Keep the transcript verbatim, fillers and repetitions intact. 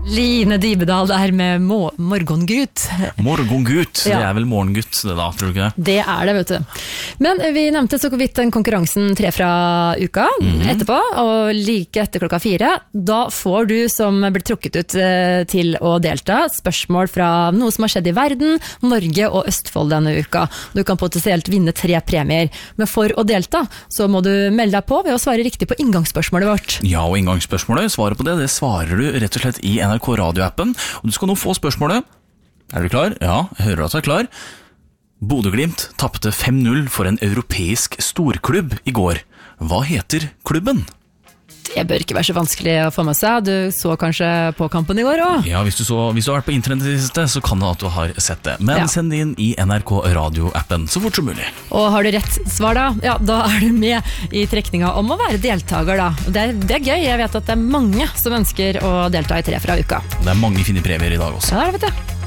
Line Dybedal der med må morgengutt. Morgengutt, Ja. det er vel morgengutt det da, tror du ikke det? Det er det, vet du. Men vi nevnte så vidt den konkurransen tre fra uka mm-hmm. etterpå, og like etter klokka fire, da får du som blir trukket ut eh, til å delta spørsmål fra noe som har skjedd i verden, Norge og Østfold denne uka. Du kan potensielt vinne tre premier, men for å delta så må du melde deg på ved å svare riktig på inngangsspørsmålet vårt. Ja, og inngangsspørsmålet, svaret på det, det svarer du rett og slett i N R K radioappen, og du skal nå få spørsmålet. Er du klar? Ja, jeg hører at du er klar. Bodø-Glimt tappte fem null for en europeisk storklubb i går. Hva heter klubben? Det bør ikke være så vanskelig å få med seg. Du så kanskje på kampen i går også? Ja, hvis du, så, hvis du har vært på internett i det siste, så kan det at du har sett det. Men ja. Send det inn i N R K radioappen så fort som mulig. Og har du rett svar da, ja, da er du med i trekninga om å være deltaker da. Det er, det er gøy, jeg vet at det er mange som ønsker å delta i tre fra uka. Det er mange fine premier i dag også. Ja, det vet jeg.